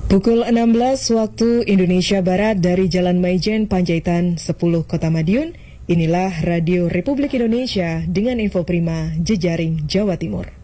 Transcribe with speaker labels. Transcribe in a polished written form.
Speaker 1: Pukul 16 waktu Indonesia Barat dari Jalan Maijen, Panjaitan 10, Kota Madiun. Inilah Radio Republik Indonesia dengan info prima jejaring Jawa Timur.